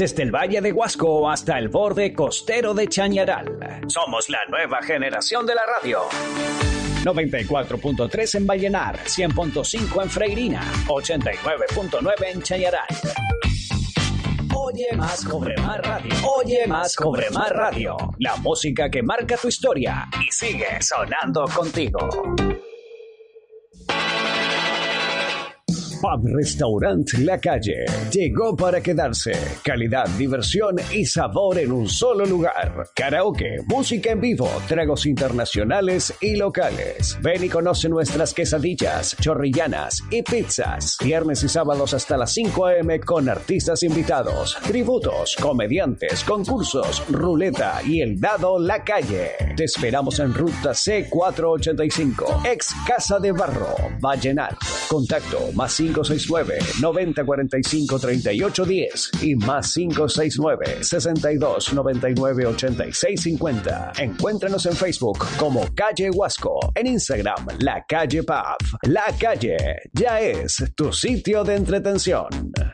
desde el Valle de Huasco hasta el borde costero de Chañaral. Somos la nueva generación de la radio. 94.3 en Vallenar, 100.5 en Freirina, 89.9 en Chañaral. Oye más, cobre más radio. Oye más, cobre más radio. La música que marca tu historia y sigue sonando contigo. Pub Restaurant La Calle llegó para quedarse. Calidad, diversión y sabor en un solo lugar. Karaoke, música en vivo, tragos internacionales y locales. Ven y conoce nuestras quesadillas, chorrillanas y pizzas. Viernes y sábados hasta las 5 a.m. con artistas invitados, tributos, comediantes, concursos, ruleta y el dado La Calle. Te esperamos en ruta C485, ex Casa de Barro, Vallenar. Contacto más 569-9045-3810 y más 569-6299-8650. Encuéntranos en Facebook como Calle Huasco, en Instagram La Calle Pub. La Calle ya es tu sitio de entretención.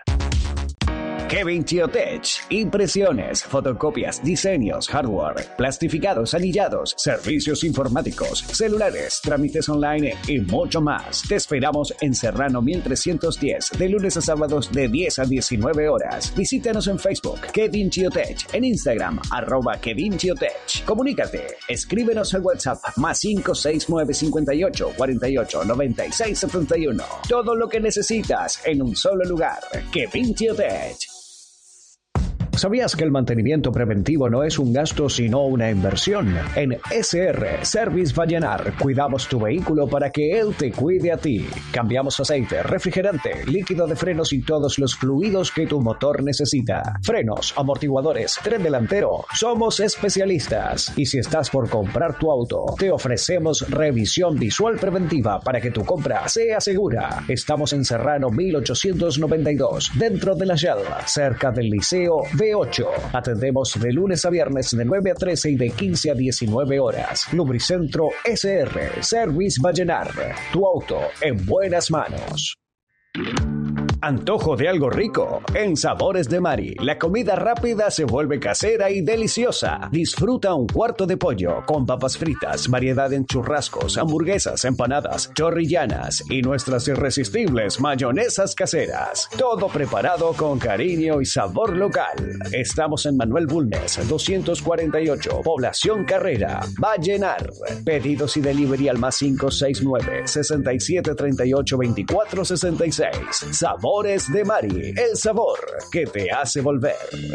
Kevin Chiotech, impresiones, fotocopias, diseños, hardware, plastificados, anillados, servicios informáticos, celulares, trámites online y mucho más. Te esperamos en Serrano 1310, de lunes a sábados de 10 a 19 horas. Visítanos en Facebook, Kevin Chiotech, en Instagram, @Kevin Chiotech. Comunícate, escríbenos al WhatsApp, más 56958 48 96 71. Todo lo que necesitas en un solo lugar. Kevin Chiotech. ¿Sabías que el mantenimiento preventivo no es un gasto sino una inversión? En SR Service Vallenar cuidamos tu vehículo para que él te cuide a ti. Cambiamos aceite, refrigerante, líquido de frenos y todos los fluidos que tu motor necesita. Frenos, amortiguadores, tren delantero. Somos especialistas. Y si estás por comprar tu auto, te ofrecemos revisión visual preventiva para que tu compra sea segura. Estamos en Serrano 1892, dentro de la Shell, cerca del Liceo B8. Atendemos de lunes a viernes de 9 a 13 y de 15 a 19 horas. Lubricentro SR Service Vallenar. Tu auto en buenas manos. Antojo de algo rico. En Sabores de Mari, la comida rápida se vuelve casera y deliciosa. Disfruta un cuarto de pollo con papas fritas, variedad en churrascos, hamburguesas, empanadas, chorrillanas y nuestras irresistibles mayonesas caseras. Todo preparado con cariño y sabor local. Estamos en Manuel Bulnes, 248, Población Carrera, Vallenar. Pedidos y delivery al más 569 67 38 24 66. Sabores de Mari, el sabor que te hace volver.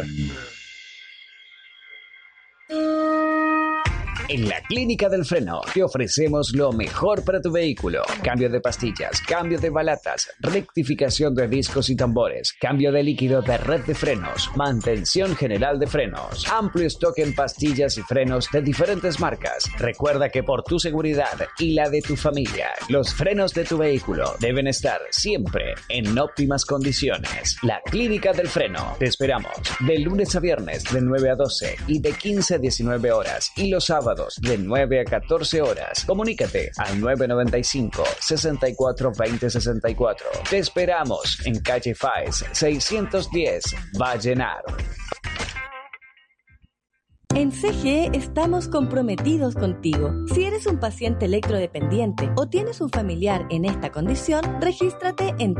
En la Clínica del Freno te ofrecemos lo mejor para tu vehículo. Cambio de pastillas, cambio de balatas, rectificación de discos y tambores, cambio de líquido de red de frenos, mantención general de frenos, amplio stock en pastillas y frenos de diferentes marcas. Recuerda que por tu seguridad y la de tu familia, los frenos de tu vehículo deben estar siempre en óptimas condiciones. La Clínica del Freno. Te esperamos de lunes a viernes de 9 a 12 y de 15 a 19 horas y los sábados de 9 a 14 horas. Comunícate al 995 64 20 64. Te esperamos en calle Faes 610, Vallenar. En CGE estamos comprometidos contigo. Si eres un paciente electrodependiente o tienes un familiar en esta condición, regístrate en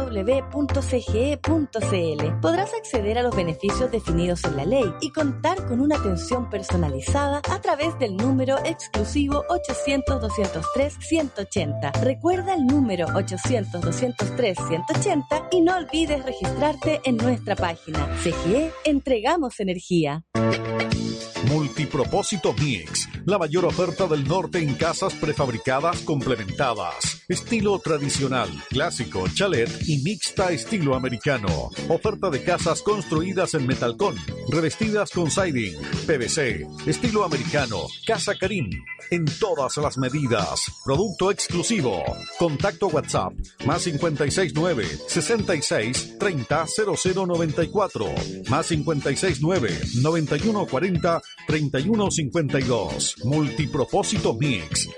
www.cge.cl. Podrás acceder a los beneficios definidos en la ley y contar con una atención personalizada a través del número exclusivo 800-203-180. Recuerda el número 800-203-180 y no olvides registrarte en nuestra página. CGE, entregamos energía. Multipropósito Mix, la mayor oferta del norte en casas prefabricadas complementadas. Estilo tradicional, clásico, chalet y mixta estilo americano. Oferta de casas construidas en metalcón, revestidas con siding, PVC, estilo americano, Casa Karim, en todas las medidas. Producto exclusivo. Contacto WhatsApp, más 569 66 30 0094, más 569 9140 3152. Multipropósito Mix.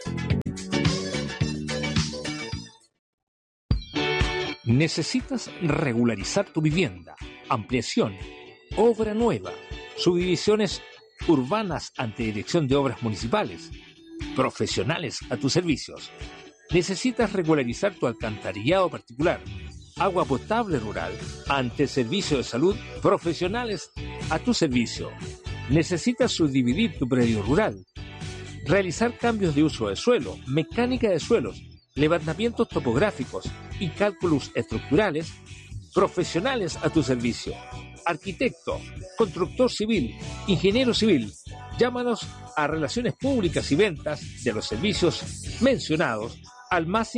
¿Necesitas regularizar tu vivienda, ampliación, Obra Nueva, subdivisiones urbanas ante Dirección de Obras Municipales, profesionales a tus servicios. ¿Necesitas regularizar tu alcantarillado particular? Agua potable rural ante Servicio de Salud, profesionales a tu servicio. ¿Necesitas subdividir tu predio rural? Realizar cambios de uso de suelo, mecánica de suelos, levantamientos topográficos y cálculos estructurales, profesionales a tu servicio. Arquitecto, constructor civil, ingeniero civil. Llámanos a Relaciones Públicas y Ventas de los servicios mencionados al más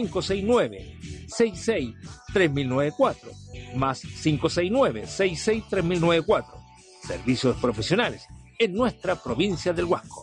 569-66-3094, más 569-66-3094. Servicios profesionales en nuestra provincia del Huasco.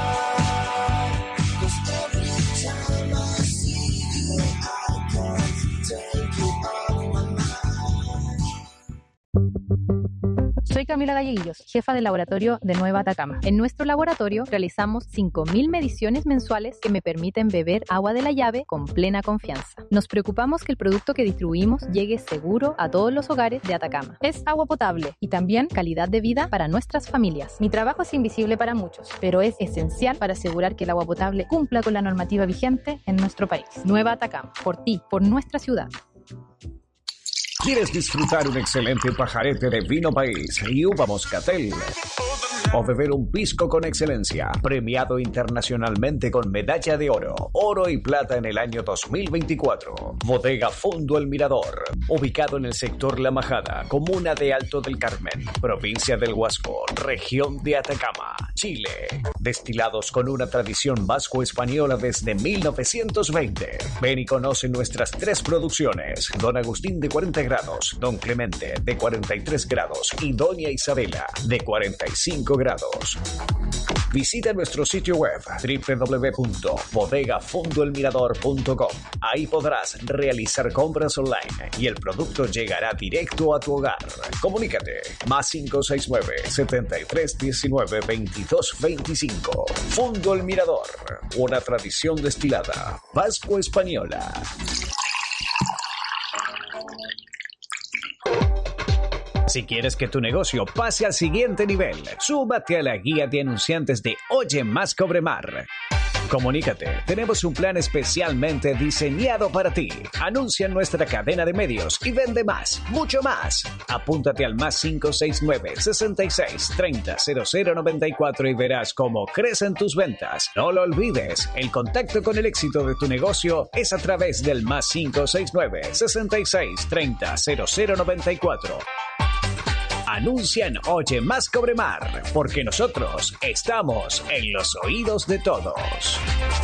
Soy Camila Galleguillos, jefa del laboratorio de Nueva Atacama. En nuestro laboratorio realizamos 5.000 mediciones mensuales que me permiten beber agua de la llave con plena confianza. Nos preocupamos que el producto que distribuimos llegue seguro a todos los hogares de Atacama. Es agua potable y también calidad de vida para nuestras familias. Mi trabajo es invisible para muchos, pero es esencial para asegurar que el agua potable cumpla con la normativa vigente en nuestro país. Nueva Atacama, por ti, por nuestra ciudad. ¿Quieres disfrutar un excelente pajarete de vino país y uva moscatel? ¿O beber un pisco con excelencia, premiado internacionalmente con medalla de oro, oro y plata en el año 2024? Bodega Fondo El Mirador, ubicado en el sector La Majada, comuna de Alto del Carmen, provincia del Huasco, región de Atacama, Chile. Destilados con una tradición vasco-española desde 1920. Ven y conoce nuestras 3 producciones: Don Agustín de 40 grados, Don Clemente de 43 grados y Doña Isabela de 45 grados. Visita nuestro sitio web www.bodegafondoelmirador.com. Ahí podrás realizar compras online y el producto llegará directo a tu hogar. Comunícate más 569-7319-2225. Fondo El Mirador, una tradición destilada vasco-española. Si quieres que tu negocio pase al siguiente nivel, súbate a la guía de anunciantes de Oye Más Cobremar. Comunícate, tenemos un plan especialmente diseñado para ti. Anuncia en nuestra cadena de medios y vende más, mucho más. Apúntate al más 569-66-30-0094 y verás cómo crecen tus ventas. No lo olvides, el contacto con el éxito de tu negocio es a través del más 569-66-30-0094. Anuncia en Oye Más Cobremar, porque nosotros estamos en los oídos de todos.